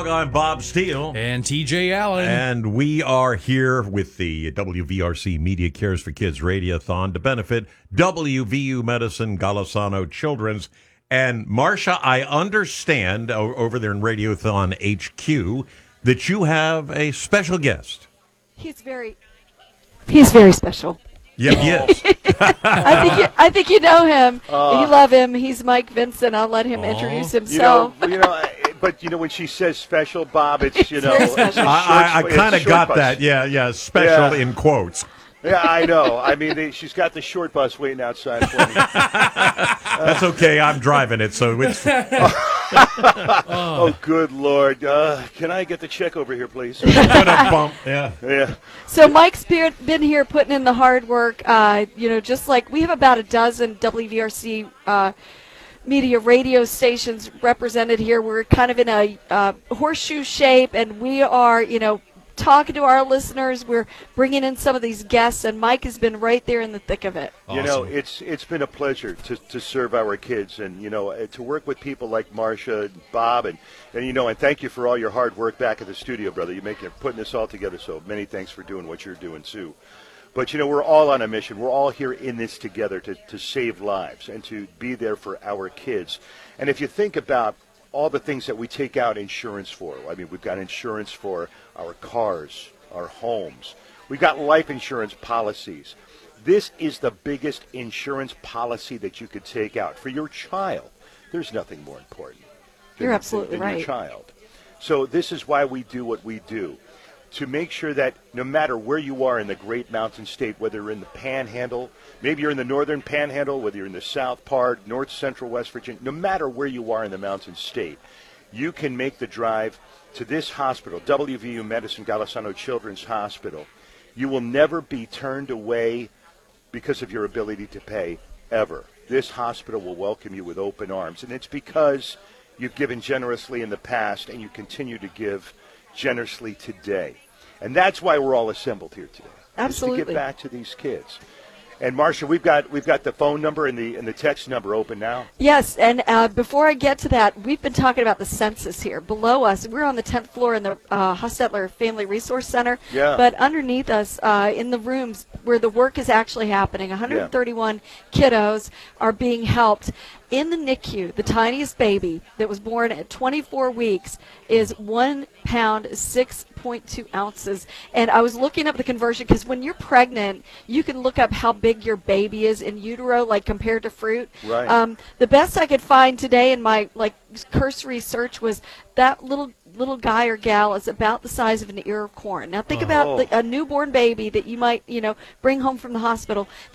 I'm Bob Steele. And TJ Allen. And we are here with the WVRC Media Cares for Kids Radiothon to benefit WVU Medicine Golisano Children's. And Marcia, I understand over there in Radiothon HQ that you have a special guest. He's very special. Yep, yes. I think you know him. You love him. He's Mike Vincent. I'll let him introduce himself. But when she says special, Bob, it's very special. I kind of got that. Yeah, special in quotes. Yeah, I know. I mean, she's got the short bus waiting outside for me. That's okay. I'm driving it, so it's. Oh, good Lord! Can I get the check over here, please? Bump. Yeah. So Mike's been here putting in the hard work. Just like we have about a dozen WVRC media radio stations represented here. We're kind of in a horseshoe shape, and we are, talking to our listeners. We're bringing in some of these guests, and Mike has been right there in the thick of it. Awesome. It's been a pleasure to serve our kids, and to work with people like Marcia, and Bob, and thank you for all your hard work back at the studio, brother. You're putting this all together. So many thanks for doing what you're doing too. But we're all on a mission. We're all here in this together to save lives and to be there for our kids. And if you think about all the things that we take out insurance for. I mean, we've got insurance for our cars, our homes. We've got life insurance policies. This is the biggest insurance policy that you could take out. For your child, there's nothing more important You're absolutely than right. your child. So this is why we do what we do, to make sure that no matter where you are in the Great Mountain State, whether you're in the Panhandle, maybe you're in the Northern Panhandle, whether you're in the South part, North Central West Virginia, no matter where you are in the Mountain State, you can make the drive to this hospital, WVU Medicine Golisano Children's Hospital. You will never be turned away because of your ability to pay, ever. This hospital will welcome you with open arms, and it's because you've given generously in the past and you continue to give generously today. And that's why we're all assembled here today. Absolutely. To get back to these kids. And Marcia, we've got the phone number and the text number open now. Yes, and before I get to that, we've been talking about the census here. Below us, we're on the 10th floor in the Hostetler Family Resource Center. Yeah. But underneath us, in the rooms where the work is actually happening, 131 kiddos are being helped. In the NICU, the tiniest baby that was born at 24 weeks is 1 pound, 6.2 ounces. And I was looking up the conversion because when you're pregnant, you can look up how big your baby is in utero, like compared to fruit. Right. The best I could find today in my cursory search was that little guy or gal is about the size of an ear of corn. Now think about a newborn baby that you might, bring home from the hospital.